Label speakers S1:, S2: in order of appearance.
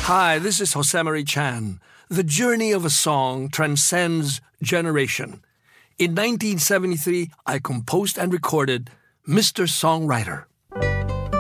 S1: Hi, this is Jose Chan. The journey of a song transcends generation. In 1973, I composed and recorded Mr. Songwriter.